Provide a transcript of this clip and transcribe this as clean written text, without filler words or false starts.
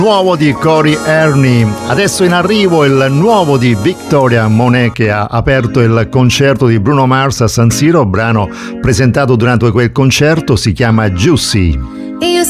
Nuovo di Cory Ernie. Adesso in arrivo il nuovo di Victoria Monet, che ha aperto il concerto di Bruno Mars a San Siro. Brano presentato durante quel concerto si chiama Juicy. You